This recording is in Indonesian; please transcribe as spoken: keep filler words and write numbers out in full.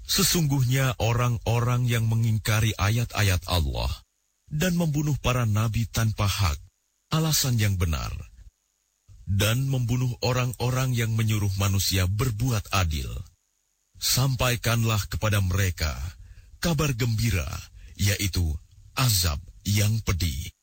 Sesungguhnya orang-orang yang mengingkari ayat-ayat Allah dan membunuh para nabi tanpa hak, alasan yang benar, dan membunuh orang-orang yang menyuruh manusia berbuat adil, sampaikanlah kepada mereka kabar gembira, yaitu azab yang pedih.